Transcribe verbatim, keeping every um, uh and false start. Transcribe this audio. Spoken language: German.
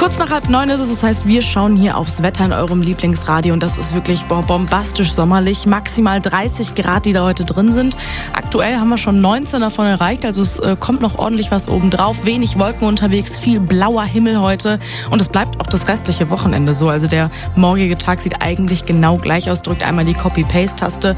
Kurz nach halb neun ist es, das heißt, wir schauen hier aufs Wetter in eurem Lieblingsradio und das ist wirklich boah, bombastisch sommerlich. Maximal dreißig Grad, die da heute drin sind. Aktuell haben wir schon neunzehn davon erreicht, also es äh, kommt noch ordentlich was obendrauf. Wenig Wolken unterwegs, viel blauer Himmel heute und es bleibt auch das restliche Wochenende so. Also der morgige Tag sieht eigentlich genau gleich aus. Drückt einmal die Copy-Paste-Taste